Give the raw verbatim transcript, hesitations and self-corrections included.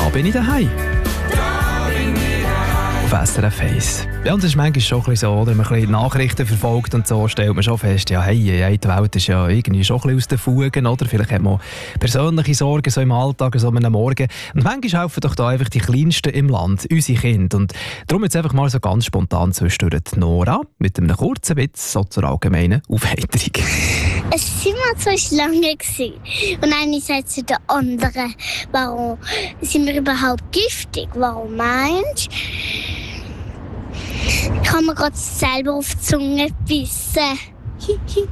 bin ich daheim. Auf S R F eins. Ja, und das ist manchmal schon ein bisschen so, oder? Wenn man ein bisschen Nachrichten verfolgt und so, stellt man schon fest, ja, hey, hey, die Welt ist ja irgendwie schon ein bisschen aus den Fugen, oder? Vielleicht hat man persönliche Sorgen so im Alltag, so am Morgen. Und manchmal helfen doch da einfach die Kleinsten im Land, unsere Kinder. Und darum jetzt einfach mal so ganz spontan zwischendurch die Nora mit einem kurzen Witz so zur allgemeinen Aufheiterung. Es waren immer zwei Schlangen. Und eine sagt zu der anderen, warum sind wir überhaupt giftig? Warum meinst du? Ich habe mir gerade selber auf die Zunge gebissen.